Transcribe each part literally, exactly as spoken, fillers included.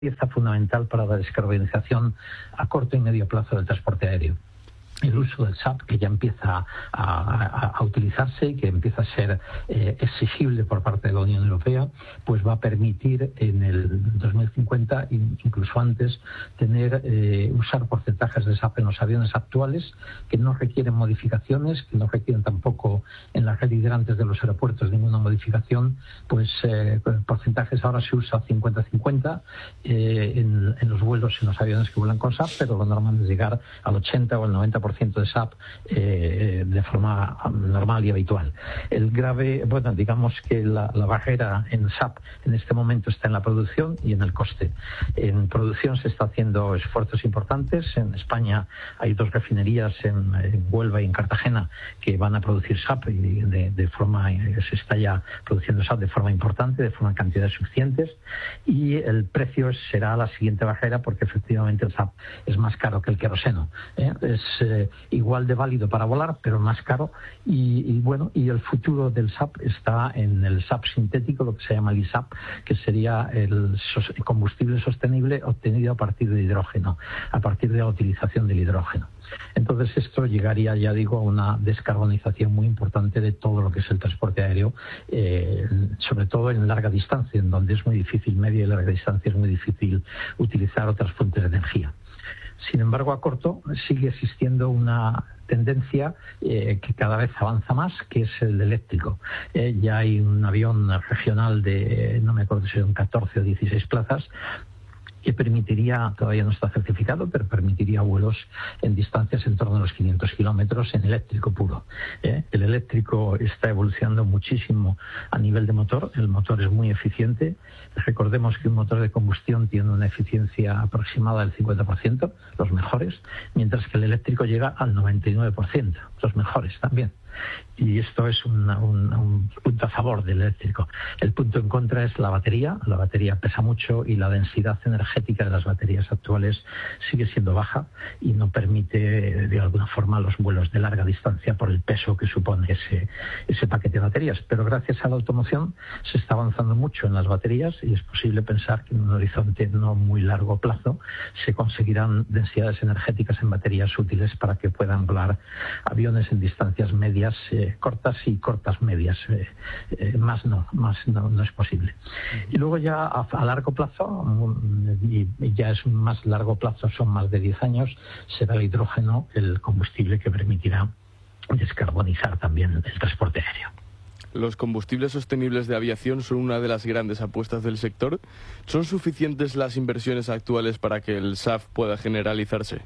pieza fundamental para la descarbonización a corto y medio plazo del transporte aéreo. El uso del S A P, que ya empieza a, a, a utilizarse y que empieza a ser eh, exigible por parte de la Unión Europea, pues va a permitir en el dos mil cincuenta, incluso antes, tener eh, usar porcentajes de S A P en los aviones actuales que no requieren modificaciones, que no requieren tampoco en las red hidrantes de los aeropuertos ninguna modificación. Pues eh, porcentajes ahora se usa cincuenta cincuenta eh, en, en los vuelos, en los aviones que vuelan con S A P, pero lo normal es llegar al ochenta o al noventa por ciento de S A P eh, de forma normal y habitual. El grave, bueno, digamos que la, la barrera en S A P en este momento está en la producción y en el coste. En producción se está haciendo esfuerzos importantes. En España hay dos refinerías en, en Huelva y en Cartagena que van a producir S A P y de, de forma, se está ya produciendo S A P de forma importante, de forma en cantidades suficientes, y el precio será la siguiente barrera porque efectivamente el S A P es más caro que el queroseno. ¿eh? Es eh, igual de válido para volar, pero más caro. Y, y bueno, y el futuro del S A P está en el S A P sintético, lo que se llama el I S A P, que sería el combustible sostenible obtenido a partir de hidrógeno, a partir de la utilización del hidrógeno. Entonces esto llegaría, ya digo, a una descarbonización muy importante de todo lo que es el transporte aéreo, eh, sobre todo en larga distancia, en donde es muy difícil, media y larga distancia, es muy difícil utilizar otras fuentes de energía. Sin embargo, a corto sigue existiendo una tendencia eh, que cada vez avanza más, que es el eléctrico. Eh, ya hay un avión regional de, no me acuerdo si son catorce o dieciséis plazas, que permitiría, todavía no está certificado, pero permitiría vuelos en distancias en torno a los quinientos kilómetros en eléctrico puro. ¿eh? El eléctrico está evolucionando muchísimo a nivel de motor. El motor es muy eficiente. Recordemos que un motor de combustión tiene una eficiencia aproximada del cincuenta por ciento, los mejores, mientras que el eléctrico llega al noventa y nueve por ciento, los mejores también. Y esto es una, un, un punto a favor del eléctrico. El punto en contra es la batería. La batería pesa mucho y la densidad energética de las baterías actuales sigue siendo baja y no permite de alguna forma los vuelos de larga distancia por el peso que supone ese, ese paquete de baterías. Pero gracias a la automoción se está avanzando mucho en las baterías y es posible pensar que en un horizonte no muy largo plazo se conseguirán densidades energéticas en baterías útiles para que puedan volar aviones en distancias medias, Eh, cortas y cortas medias, eh, eh, más no, más no, no es posible. Y luego ya a, a largo plazo, y, y ya es más largo plazo, son más de diez años, será el hidrógeno el combustible que permitirá descarbonizar también el transporte aéreo. Los combustibles sostenibles de aviación son una de las grandes apuestas del sector. ¿Son suficientes las inversiones actuales para que el S A F pueda generalizarse?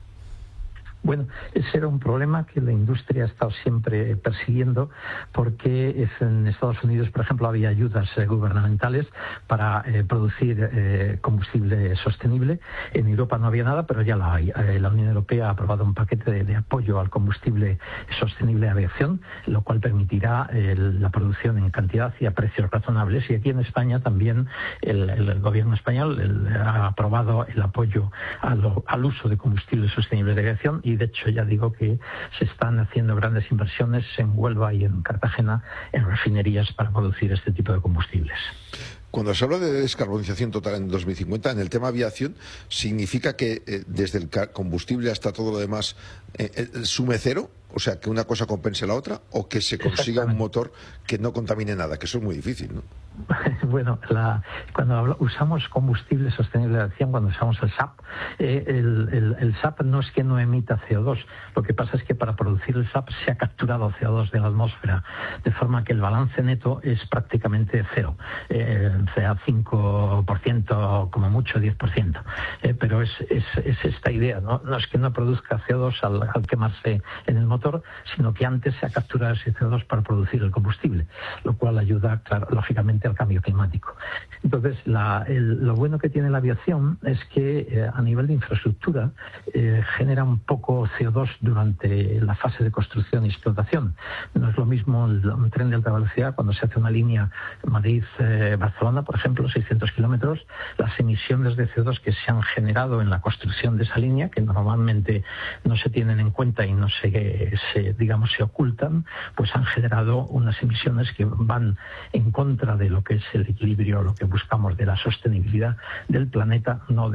Bueno, ese era un problema que la industria ha estado siempre persiguiendo, porque en Estados Unidos, por ejemplo, había ayudas eh, gubernamentales para eh, producir eh, combustible sostenible. En Europa no había nada, pero ya la hay. Eh, la Unión Europea ha aprobado un paquete de, de apoyo al combustible sostenible de aviación, lo cual permitirá eh, la producción en cantidad y a precios razonables. Y aquí en España también el, el gobierno español el, ha aprobado el apoyo a lo, al uso de combustible sostenible de aviación y de hecho ya digo que se están haciendo grandes inversiones en Huelva y en Cartagena en refinerías para producir este tipo de combustibles. Cuando se habla de descarbonización total en dos mil cincuenta, en el tema aviación, ¿significa que eh, desde el combustible hasta todo lo demás eh, eh, sume cero? O sea, que una cosa compense la otra, o que se consiga un motor que no contamine nada, que eso es muy difícil, ¿no? Bueno, la, cuando hablo, usamos combustible sostenible de aviación, cuando usamos el S A P, eh, el, el, el S A P no es que no emita C O dos, lo que pasa es que para producir el S A P se ha capturado C O dos de la atmósfera, de forma que el balance neto es prácticamente cero, eh, sea cinco por ciento, como mucho diez por ciento, eh, pero es, es, es esta idea, ¿no? No es que no produzca C O dos al, al quemarse en el motor, sino que antes se ha capturado ese C O dos para producir el combustible, lo cual ayuda, claro, lógicamente, al cambio climático. Entonces, la, el, lo bueno que tiene la aviación es que eh, a nivel de infraestructura eh, genera un poco C O dos durante la fase de construcción y explotación. No es lo mismo el, un tren de alta velocidad cuando se hace una línea Madrid-Barcelona, por ejemplo, seiscientos kilómetros, las emisiones de C O dos que se han generado en la construcción de esa línea, que normalmente no se tienen en cuenta y no se, se digamos, se ocultan, pues han generado unas emisiones que van en contra de lo que es el equilibrio, lo que buscamos de la sostenibilidad del planeta, no